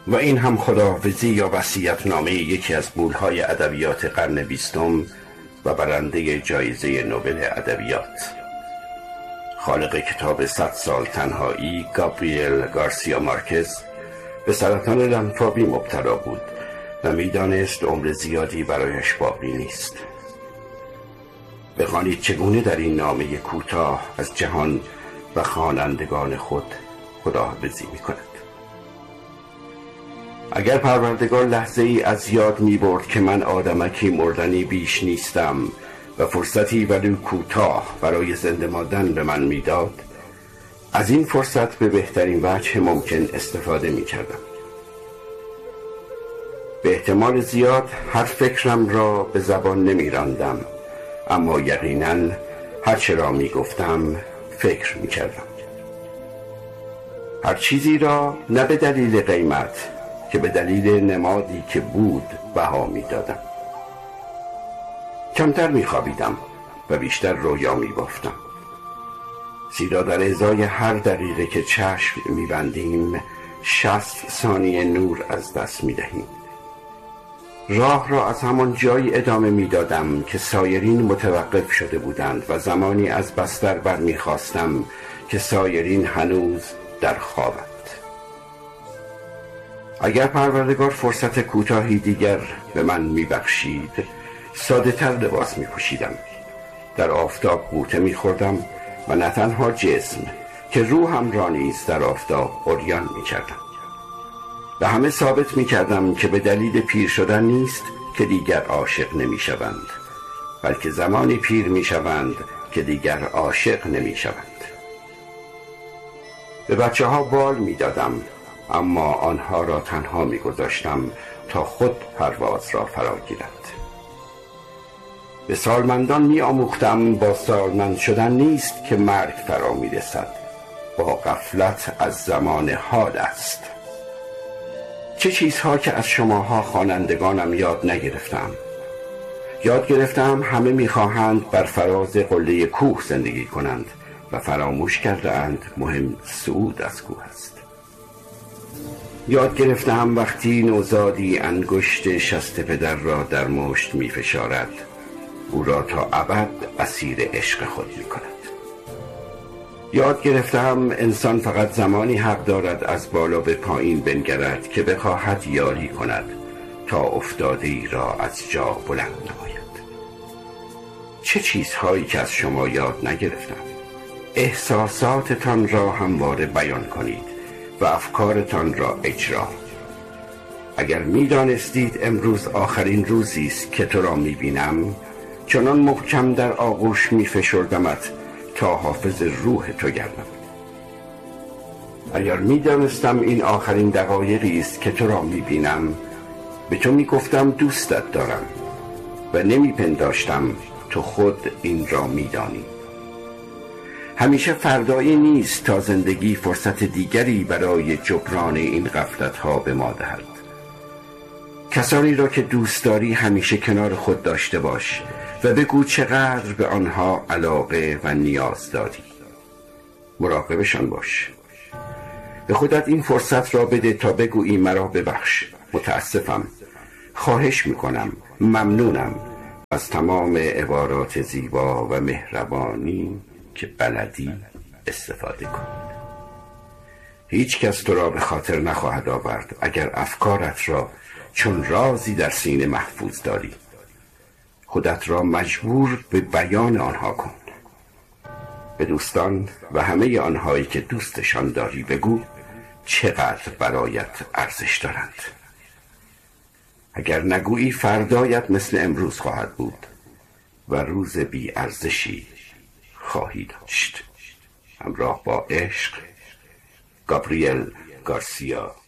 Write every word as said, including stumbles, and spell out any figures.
و این هم خداحافظی یا وصیت‌نامه یکی از بولهای ادبیات قرن بیستم و برنده جایزه نوبل ادبیات، خالق کتاب صد سال تنهایی، گابریل گارسیا مارکز، به سرطان لنفاوی مبتلا بود و میدانست عمر زیادی برایش باقی نیست. بخوانید چگونه در این نامه کوتاه از جهان و خوانندگان خود خداحافظی می‌کند. اگر پروردگار لحظه ای از یاد می برد که من آدمکی مردنی بیش نیستم و فرصتی ولو کوتاه برای زنده ماندن به من میداد، از این فرصت به بهترین وجه ممکن استفاده می کردم. به احتمال زیاد هر فکرم را به زبان نمی راندم، اما یقیناً هر چه را می گفتم فکر می کردم. هر چیزی را نه به دلیل قیمت که به دلیل نمادی که بود بها می دادم. کمتر می خوابیدم و بیشتر رویا می بافتم، زیرا در ازای هر دقیقه که چشم می بندیم شصت ثانیه نور از دست می دهیم. راه را از همان جایی ادامه می دادم که سایرین متوقف شده بودند و زمانی از بستر بر می خواستم که سایرین هنوز در خوابند. اگر پروردگار فرصت کوتاهی دیگر به من می بخشید، ساده تر لباس می پوشیدم، در آفتاب غوطه می خوردم و نه تنها جسم که روحم را نیز در آفتاب عریان می کردم. به همه ثابت می کردم که به دلیل پیر شدن نیست که دیگر عاشق نمی شوند، بلکه زمانی پیر می شوند که دیگر عاشق نمی شوند. به بچه ها بال می دادم، اما آنها را تنها می گذاشتم تا خود پرواز را فرا گیرد. به سالمندان می آموختم با سالمند شدن نیست که مرگ فرا می رسد، با غفلت از زمان حال است. چه چیزها که از شماها خوانندگانم یاد نگرفتم. یاد گرفتم همه می خواهند بر فراز قله کوه زندگی کنند و فراموش کرده اند مهم صعود از کوه است. یاد گرفتم وقتی نوزادی انگشت شست پدر را در مشت می فشارد، او را تا ابد اسیر عشق خود می کند. یاد گرفتم انسان فقط زمانی حق دارد از بالا به پایین بنگرد که بخواهد یاری کند تا افتاده ای را از جا بلند نماید. چه چیزهایی که از شما یاد نگرفتم. احساساتتان را همواره بیان کنید و افکارتان را اجرا. اگر می دانستید امروز آخرین روزی است که تو را می بینم، چنان محکم در آغوش می فشردمت تا حافظ روح تو گردم. اگر می دانستم این آخرین دقایقی است که تو را می بینم، به تو می گفتم دوستت دارم و نمی پنداشتم تو خود این را می دانی. همیشه فردایی نیست تا زندگی فرصت دیگری برای جبران این غفلت‌ها به ما دهد. کسانی را که دوست داری همیشه کنار خود داشته باش و بگو چقدر به آنها علاقه و نیاز داری. مراقبشان باش. به خودت این فرصت را بده تا بگویی مرا ببخش، متاسفم، خواهش میکنم، ممنونم، از تمام عبارات زیبا و مهربانی که بلدی استفاده کن. هیچ کس تو را به خاطر نخواهد آورد اگر افکارت را چون رازی در سینه محفوظ داری. خودت را مجبور به بیان آنها کن. به دوستان و همه آنهایی که دوستشان داری بگو چقدر برایت ارزش دارند. اگر نگویی فردایت مثل امروز خواهد بود و روز بی ارزشی خواهی داشت. همراه با عشق، گابریل گارسیا